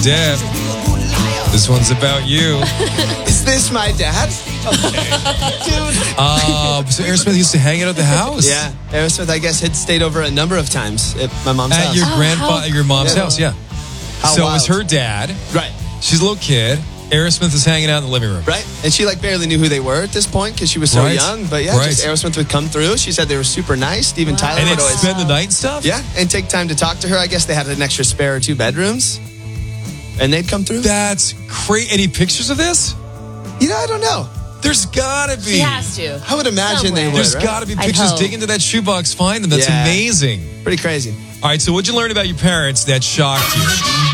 Deb, this one's about you. Is this my dad? Dude. So Aerosmith used to hang out at the house? Yeah. Aerosmith, I guess, had stayed over a number of times at my mom's At house. your mom's house, yeah. How So it was wild. her dad. Right. She's a little kid. Aerosmith is hanging out in the living room. Right. And she barely knew who they were at this point because she was so Right. young. But yeah, Right. just Aerosmith would come through. She said they were super nice. Steven Tyler And would they'd always... spend the night and stuff? Yeah, and take time to talk to her. I guess they had an extra spare or 2 bedrooms. And they'd come through. That's crazy. Any pictures of this? I don't know. There's gotta be. He has to. I would imagine they Somewhere. would, There's right? gotta be I'd pictures. hope. Dig into that shoebox, find them. That's Yeah. amazing. Pretty crazy. All right, so what'd you learn about your parents that shocked you?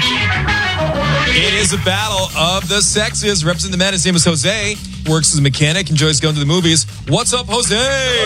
It is a battle of the sexes. Representing the man, his name is Jose. Works as a mechanic, enjoys going to the movies. What's up, Jose?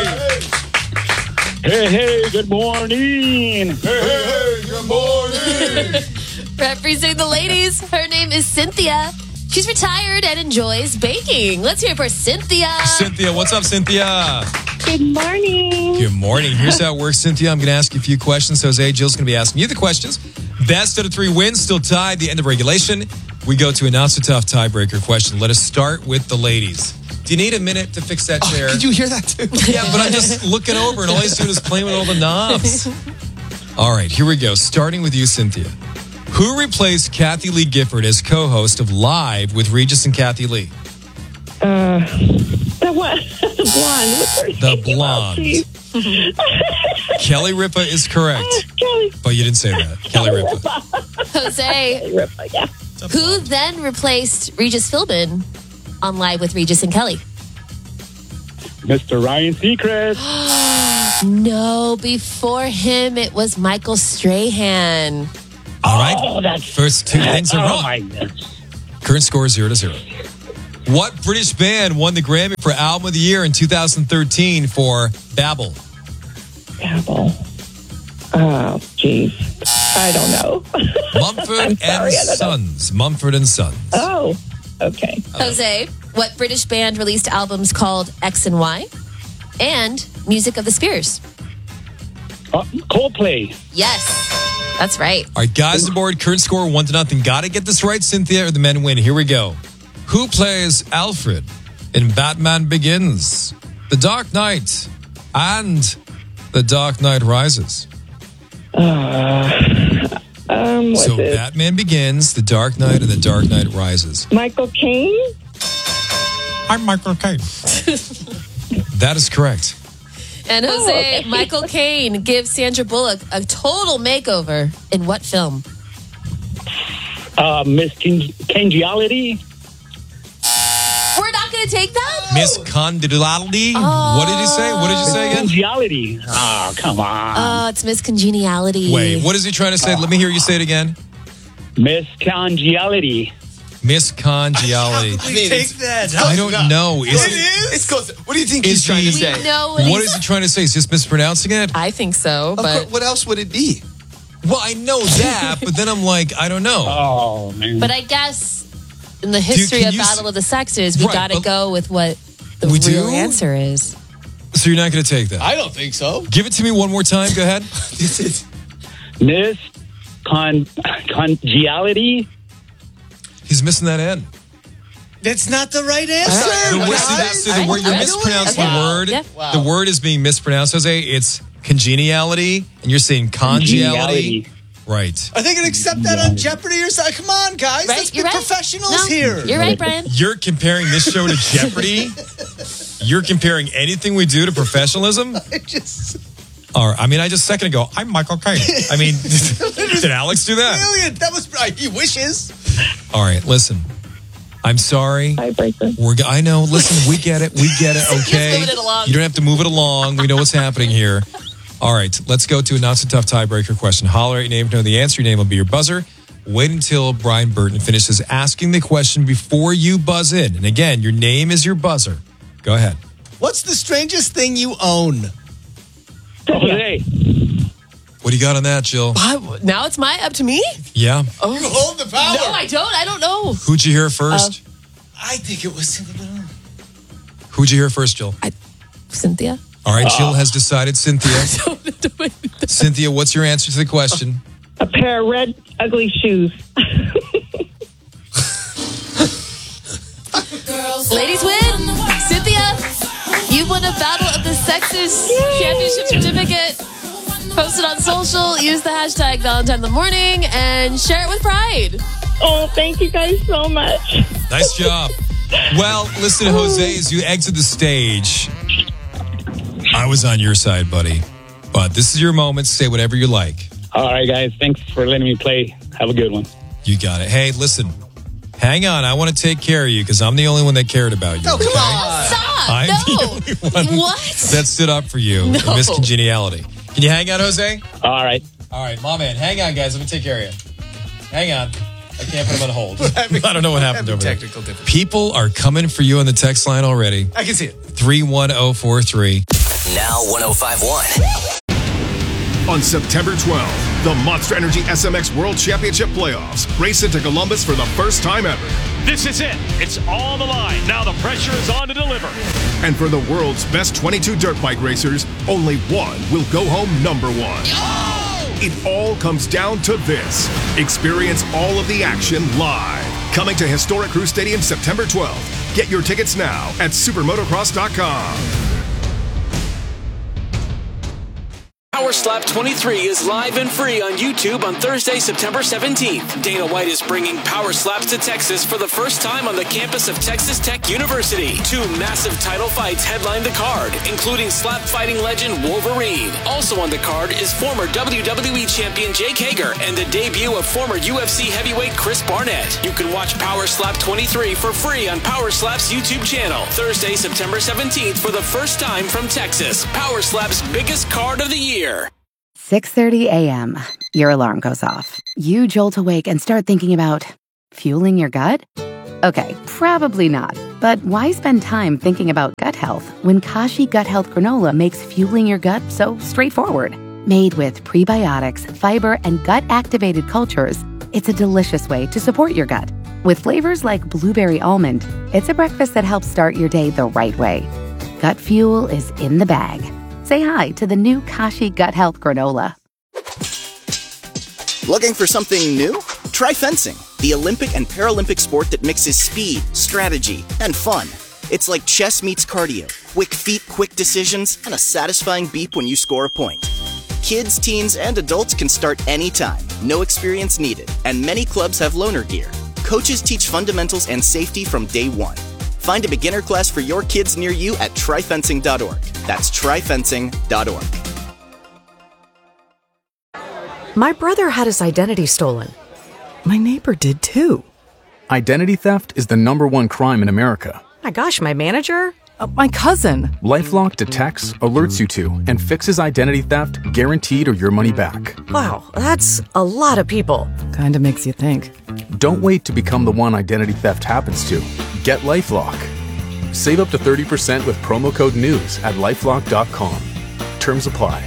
Hey, good morning. Hey, good morning. Representing the ladies, her name is Cynthia. She's retired and enjoys baking. Let's hear it for Cynthia. Cynthia, what's up, Cynthia? Good morning. Good morning. Here's how it works, Cynthia. I'm going to ask you a few questions. Jose, Jill's going to be asking you the questions. Best out of 3 wins, still tied at the end of regulation. We go to a not-so-tough tiebreaker question. Let us start with the ladies. Do you need a minute to fix that chair? Did you hear that too? Yeah, but I'm just looking over and all he's doing is playing with all the knobs. All right, here we go. Starting with you, Cynthia. Who replaced Kathy Lee Gifford as co-host of Live with Regis and Kathy Lee? The what? The blonde. What's her The name? blonde. Oh, geez. Kelly Ripa is correct. Kelly. But you didn't say that. Kelly Ripa. Jose, Ripa, yeah. who then replaced Regis Philbin on Live with Regis and Kelly? Mr. Ryan Seacrest. No, before him, it was Michael Strahan. All right. Oh, that's... First 2 things are Oh, wrong. my goodness. Current score 0-0. What British band won the Grammy for Album of the Year in 2013 for Babel? Apple. Oh, jeez. I don't know. Mumford I'm sorry, and I don't know. Sons. Mumford and Sons. Oh, okay. Jose, what British band released albums called X and Y and Music of the Spears? Coldplay. Yes, that's right. All right, guys on board. Current score 1-0. Got to get this right, Cynthia, or the men win. Here we go. Who plays Alfred in Batman Begins, The Dark Knight, and The Dark Knight Rises? What's So it? Batman Begins, The Dark Knight, and The Dark Knight Rises. Michael Caine? I'm Michael Caine. That is correct. And Jose, okay. Michael Caine gives Sandra Bullock a total makeover in what film? Miss Congeniality. We're not going to take that? Miss Condidality. What did he say? What did you say again? Congeniality. Oh, come on. Oh, it's Miss Congeniality. Wait, what is he trying to say? Let me hear you say it again. Miss Congeniality. Miss Congeniality. Take that. I don't know. Is it? It's close. What do you think Is he's trying to he- say? We know What is he trying to say? Is he just mispronouncing it? I think so, Of but course, what else would it be? Well, I know that, but then I'm like, I don't know. Oh, man. I guess in the history can of you Battle of the Sexes, we Right, got to but- go with what the We real do? answer is. So you're not going to take that? I don't think so. Give it to me one more time. Go ahead. This is Miss Congeniality. He's missing that N. That's not the right answer. The word, guys. see, the word, you're I- mispronouncing okay. the word. Yeah. Wow. The word is being mispronounced, Jose. It's congeniality, and you're saying congeality. Right. Are they going to accept that on Jeopardy or something? Come on, guys. Right? Let's be You're right. professionals No, here. You're right, Brian. You're comparing this show to Jeopardy? You're comparing anything we do to professionalism? Or, I mean, I just a second ago, I'm Michael Caine. I mean, did Alex do that? Brilliant. That was right. He wishes. All right, listen. I'm sorry. Tiebreaker. I know. Listen, we get it. We get it. Okay. moving it along. You don't have to move it along. We know what's happening here. All right. Let's go to a not so tough tiebreaker question. Holler at your name to know the answer. Your name will be your buzzer. Wait until Brian Burton finishes asking the question before you buzz in. And again, your name is your buzzer. Go ahead. What's the strangest thing you own? Jose. What do you got on that, Jill? Now it's up to me? Yeah. You hold the power. No, I don't. I don't know. Who'd you hear first? I think it was. Who'd you hear first, Jill? Cynthia? All right, Jill has decided Cynthia. Cynthia, what's your answer to the question? A pair of red, ugly shoes. Ladies win. Cynthia, you won a Battle of the Sexes Championship certificate. Post it on social. Use the hashtag Valentine in the Morning and share it with pride. Oh, thank you guys so much. Nice job. Well, listen, Jose, as you exit the stage, I was on your side, buddy. But this is your moment. Say whatever you like. All right, guys. Thanks for letting me play. Have a good one. You got it. Hey, listen. Hang on. I want to take care of you because I'm the only one that cared about you. Oh, come on. Stop. I'm No. the only one What? that stood up for you. No. Miss Congeniality. Can you hang on, Jose? All right. All right, my man. Hang on, guys. Let me take care of you. Hang on. I can't put him on hold. I don't know what happened over there. Technical difficulty. People are coming for you on the text line already. I can see it. 31043. Now 1051. On September 12th, the Monster Energy SMX World Championship Playoffs race into Columbus for the first time ever. This is it. It's on the line. Now the pressure is on to deliver. And for the world's best 22 dirt bike racers, only one will go home number one. It all comes down to this. Experience all of the action live. Coming to Historic Crew Stadium September 12th. Get your tickets now at supermotocross.com. Power Slap 23 is live and free on YouTube on Thursday, September 17th. Dana White is bringing Power Slaps to Texas for the first time on the campus of Texas Tech University. 2 massive title fights headline the card, including slap fighting legend Wolverine. Also on the card is former WWE champion Jake Hager and the debut of former UFC heavyweight Chris Barnett. You can watch Power Slap 23 for free on Power Slap's YouTube channel. Thursday, September 17th for the first time from Texas. Power Slap's biggest card of the year. 6:30 a.m. Your alarm goes off. You jolt awake and start thinking about fueling your gut? Okay, probably not. But why spend time thinking about gut health when Kashi Gut Health Granola makes fueling your gut so straightforward? Made with prebiotics, fiber, and gut-activated cultures, it's a delicious way to support your gut. With flavors like blueberry almond, it's a breakfast that helps start your day the right way. Gut fuel is in the bag. Say hi to the new Kashi Gut Health Granola. Looking for something new? Try fencing, the Olympic and Paralympic sport that mixes speed, strategy, and fun. It's like chess meets cardio, quick feet, quick decisions, and a satisfying beep when you score a point. Kids, teens, and adults can start anytime, no experience needed, and many clubs have loaner gear. Coaches teach fundamentals and safety from day one. Find a beginner class for your kids near you at tryfencing.org. That's tryfencing.org. My brother had his identity stolen. My neighbor did too. Identity theft is the #1 crime in America. My gosh, my manager? My cousin. LifeLock detects, alerts you to, and fixes identity theft guaranteed or your money back. Wow, that's a lot of people. Kinda makes you think. Don't wait to become the one identity theft happens to. Get LifeLock. Save up to 30% with promo code NEWS at lifelock.com. Terms apply.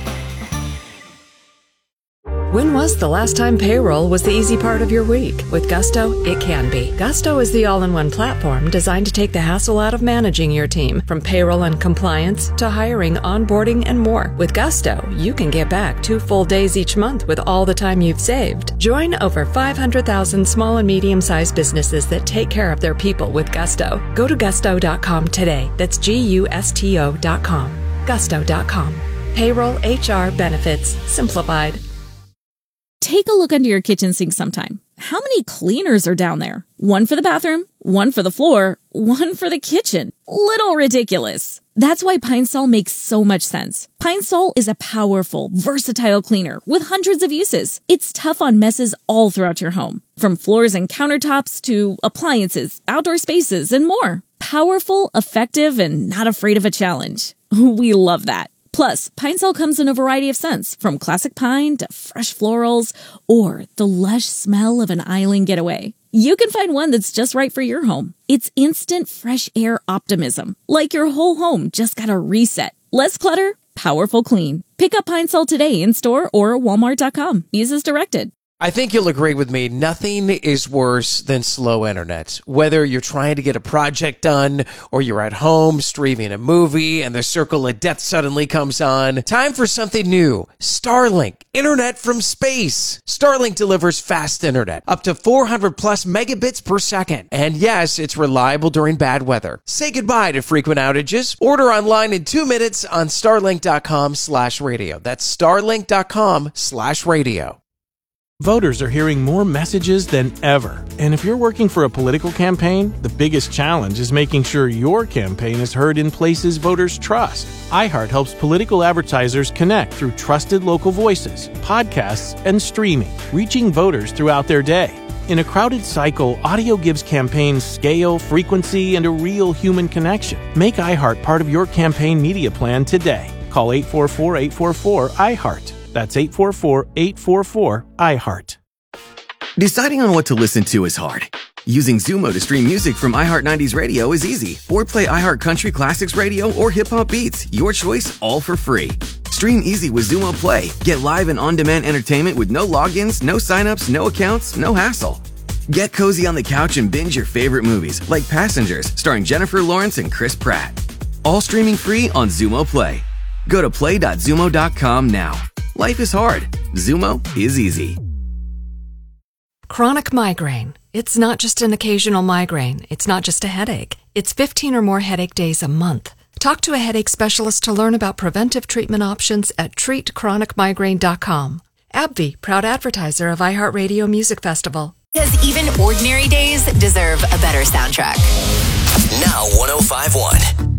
When was the last time payroll was the easy part of your week? With Gusto, it can be. Gusto is the all-in-one platform designed to take the hassle out of managing your team, from payroll and compliance to hiring, onboarding, and more. With Gusto, you can get back 2 full days each month with all the time you've saved. Join over 500,000 small and medium-sized businesses that take care of their people with Gusto. Go to gusto.com today. That's GUSTO.com. Gusto.com. Payroll, HR, benefits, simplified. Take a look under your kitchen sink sometime. How many cleaners are down there? One for the bathroom, one for the floor, one for the kitchen. Little ridiculous. That's why Pine Sol makes so much sense. Pine Sol is a powerful, versatile cleaner with hundreds of uses. It's tough on messes all throughout your home, from floors and countertops to appliances, outdoor spaces, and more. Powerful, effective, and not afraid of a challenge. We love that. Plus, Pine Sol comes in a variety of scents, from classic pine to fresh florals, or the lush smell of an island getaway. You can find one that's just right for your home. It's instant fresh air optimism, like your whole home just got a reset. Less clutter, powerful clean. Pick up Pine Sol today in store or walmart.com. Use as directed. I think you'll agree with me. Nothing is worse than slow internet. Whether you're trying to get a project done or you're at home streaming a movie and the circle of death suddenly comes on. Time for something new. Starlink. Internet from space. Starlink delivers fast internet. Up to 400 plus megabits per second. And yes, it's reliable during bad weather. Say goodbye to frequent outages. Order online in 2 minutes on starlink.com/radio. That's starlink.com/radio. Voters are hearing more messages than ever. And if you're working for a political campaign, the biggest challenge is making sure your campaign is heard in places voters trust. iHeart helps political advertisers connect through trusted local voices, podcasts, and streaming, reaching voters throughout their day. In a crowded cycle, audio gives campaigns scale, frequency, and a real human connection. Make iHeart part of your campaign media plan today. Call 844-844-iHeart. That's 844-844-iHeart. Deciding on what to listen to is hard. Using Zumo to stream music from iHeart 90s Radio is easy. Or play iHeart Country Classics Radio or Hip Hop Beats. Your choice, all for free. Stream easy with Zumo Play. Get live and on-demand entertainment with no logins, no signups, no accounts, no hassle. Get cozy on the couch and binge your favorite movies, like Passengers, starring Jennifer Lawrence and Chris Pratt. All streaming free on Zumo Play. Go to play.zumo.com now. Life is hard. Zumo is easy. Chronic migraine. It's not just an occasional migraine. It's not just a headache. It's 15 or more headache days a month. Talk to a headache specialist to learn about preventive treatment options at treatchronicmigraine.com. AbbVie, proud advertiser of iHeartRadio Music Festival. Because even ordinary days deserve a better soundtrack. Now 105.1.